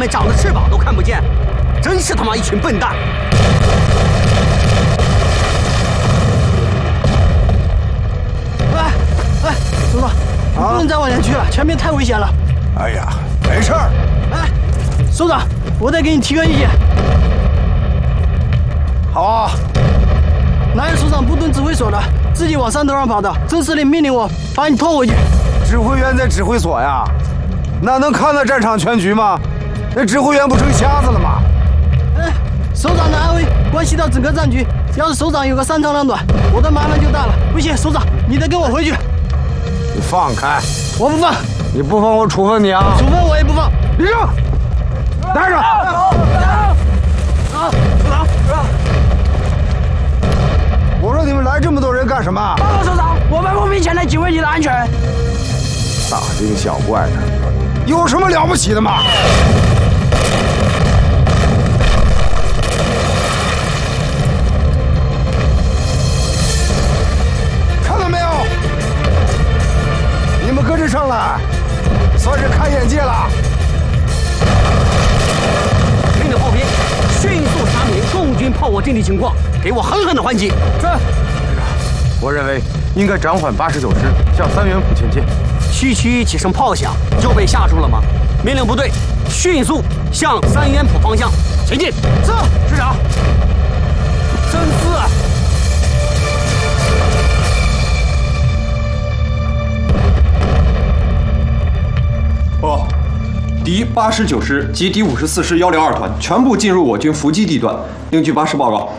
连长的翅膀都看不见，真是他妈一群笨蛋！ 哎，首长，你不能再往前去了，前面太危险了。 哎呀，没事儿。 哎，首长，我再给你提个意见。 好啊。 哪有首长不蹲指挥所的，自己往山头上跑的？曾司令命令我把你拖回去。 指挥员在指挥所呀，那能看到战场全局吗？那指挥员不成瞎子了吗？ 哎，首长的安危关系到整个战局，要是首长有个三长两短，我的麻烦就大了。不行，首长，你得跟我回去。 你放开！ 我不放。 你不放，我处分你啊！ 处分我也不放。 立正，待着。 首长。 我说你们来这么多人干什么？ 报告首长，我们不明显的警卫你的安全。 大惊小怪的，有什么了不起的吗？看到没有？你们跟着上来，算是开眼界了。 命令炮兵迅速查明共军炮火阵地情况，给我狠狠的还击。 是。 我认为应该暂缓89师向三元浦前进。 区几声炮响，就被吓住了吗？命令部队迅速向三元浦方向前进。 是， 师长。真是。 敌89师及第54师102团全部进入我军伏击地段。另据巴士报告，